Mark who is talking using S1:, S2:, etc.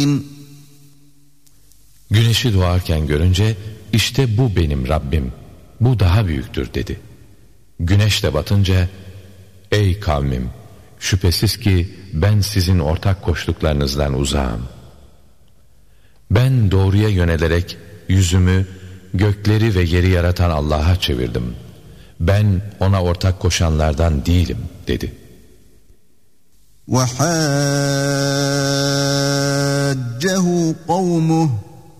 S1: Güneşi doğarken görünce işte bu benim Rabbim, bu daha büyüktür dedi. Güneş de batınca ey kavmim, şüphesiz ki ben sizin ortak koştuklarınızdan uzağım. Ben doğruya yönelerek yüzümü gökleri ve yeri yaratan Allah'a çevirdim. Ben ona ortak koşanlardan değilim dedi.
S2: وَحَاجَّهُ قَوْمُهُ